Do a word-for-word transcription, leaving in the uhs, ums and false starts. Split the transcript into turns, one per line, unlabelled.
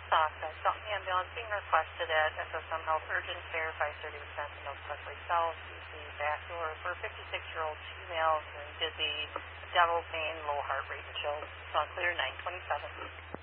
Sausage. Dalton ambulance being requested at S S M Health Urgent Care, five thirty Wisconsin Mills Parkway South. Use the back door for a fifty-six-year-old female who dizzy, abdominal pain, low heart rate, and chills. Saw clear nine twenty-seven.